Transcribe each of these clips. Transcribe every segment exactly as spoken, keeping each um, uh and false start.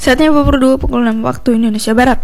Saatnya Info Pro dua pukul enam waktu Indonesia Barat.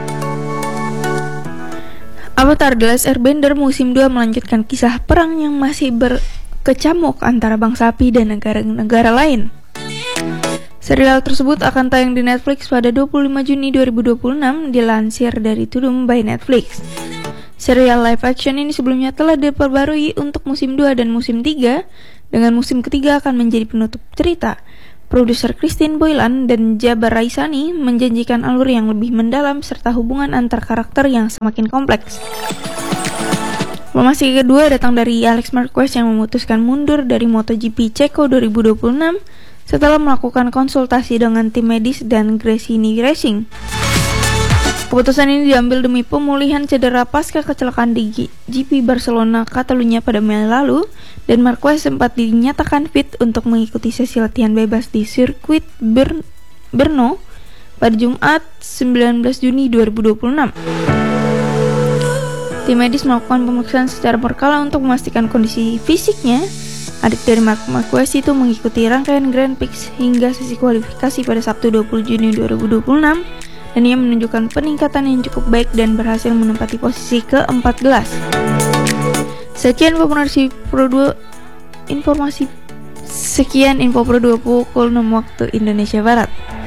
Avatar The Last Airbender musim dua melanjutkan kisah perang yang masih berkecamuk antara bangsa api dan negara-negara lain. Serial tersebut akan tayang di Netflix pada dua puluh lima Juni dua ribu dua puluh enam, dilansir dari Tudum by Netflix. Serial live action ini sebelumnya telah diperbarui untuk musim dua dan musim tiga, dengan musim ketiga akan menjadi penutup cerita. Produser Christine Boylan dan Jabar Raisani menjanjikan alur yang lebih mendalam serta hubungan antar karakter yang semakin kompleks. Informasi kedua datang dari Alex Marquez yang memutuskan mundur dari MotoGP Ceko dua ribu dua puluh enam setelah melakukan konsultasi dengan tim medis dan Gresini Racing. Keputusan ini diambil demi pemulihan cedera pasca kecelakaan di G P Barcelona Catalunya pada Mei lalu, dan Marquez sempat dinyatakan fit untuk mengikuti sesi latihan bebas di sirkuit Ber- Brno pada Jumat sembilan belas Juni dua ribu dua puluh enam. Tim medis melakukan pemeriksaan secara berkala untuk memastikan kondisi fisiknya. Adik dari Marc Marquez itu mengikuti rangkaian Grand Prix hingga sesi kualifikasi pada Sabtu dua puluh Juni dua ribu dua puluh enam, dan ia menunjukkan peningkatan yang cukup baik dan berhasil menempati posisi ke empat belas. Sekian informasi Pro dua informasi sekian info Pro dua pukul enam waktu Indonesia Barat.